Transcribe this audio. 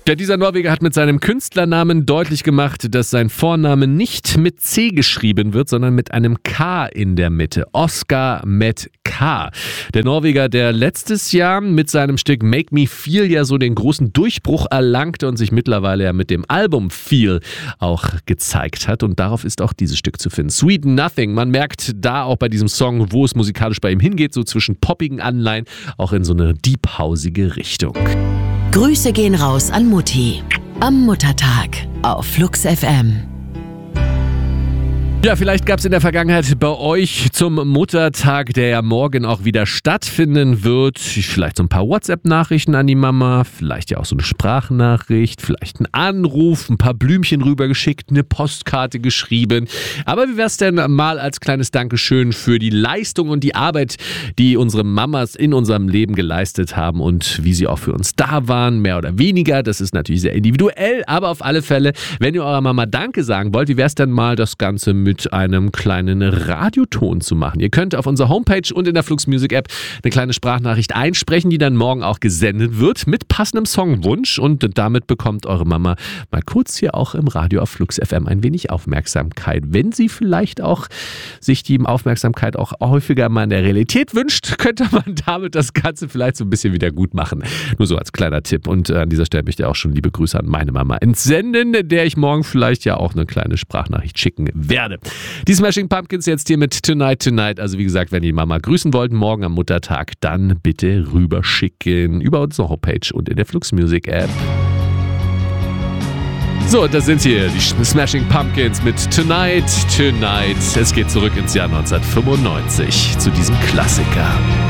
Ja, dieser Norweger hat mit seinem Künstlernamen deutlich gemacht, dass sein Vorname nicht mit C geschrieben wird, sondern mit einem K in der Mitte. Oscar mit K. Der Norweger, der letztes Jahr mit seinem Stück Make Me Feel ja so den großen Durchbruch erlangte und sich mittlerweile ja mit dem Album Feel auch gezeigt hat. Und darauf ist auch dieses Stück zu finden. Sweet Nothing. Man merkt da auch bei diesem Song, wo es musikalisch bei ihm hingeht, so zwischen poppigen Anleihen, auch in so eine deep-hausige Richtung. Grüße gehen raus an Mutti. Am Muttertag auf Flux FM. Ja, vielleicht gab es in der Vergangenheit bei euch zum Muttertag, der ja morgen auch wieder stattfinden wird, vielleicht so ein paar WhatsApp-Nachrichten an die Mama, vielleicht ja auch so eine Sprachnachricht, vielleicht ein Anruf, ein paar Blümchen rübergeschickt, eine Postkarte geschrieben. Aber wie wär's denn mal als kleines Dankeschön für die Leistung und die Arbeit, die unsere Mamas in unserem Leben geleistet haben und wie sie auch für uns da waren, mehr oder weniger. Das ist natürlich sehr individuell, aber auf alle Fälle, wenn ihr eurer Mama Danke sagen wollt, wie wär's denn mal das Ganze mit einem kleinen Radioton zu machen. Ihr könnt auf unserer Homepage und in der Flux Music App eine kleine Sprachnachricht einsprechen, die dann morgen auch gesendet wird mit passendem Songwunsch und damit bekommt eure Mama mal kurz hier auch im Radio auf Flux FM ein wenig Aufmerksamkeit. Wenn sie vielleicht auch sich die Aufmerksamkeit auch häufiger mal in der Realität wünscht, könnte man damit das Ganze vielleicht so ein bisschen wieder gut machen. Nur so als kleiner Tipp und an dieser Stelle möchte ich auch schon liebe Grüße an meine Mama entsenden, der ich morgen vielleicht ja auch eine kleine Sprachnachricht schicken werde. Die Smashing Pumpkins jetzt hier mit Tonight Tonight. Also wie gesagt, wenn ihr die Mama grüßen wollt, morgen am Muttertag, dann bitte rüberschicken über unsere Homepage und in der Flux Music App. So, das sind hier die Smashing Pumpkins mit Tonight Tonight. Es geht zurück ins Jahr 1995 zu diesem Klassiker.